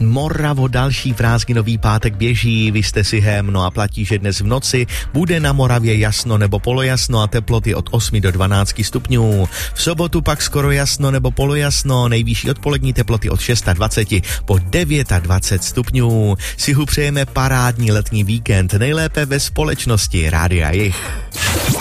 Moravo, další prázdninový pátek běží, vy jste si no a platí, že dnes v noci bude na Moravě jasno nebo polojasno a teploty od 8 do 12 stupňů. V sobotu pak skoro jasno nebo polojasno, nejvyšší odpolední teploty od 26 po 29 stupňů. Si přejeme parádní letní víkend, nejlépe ve společnosti Rádia Jich.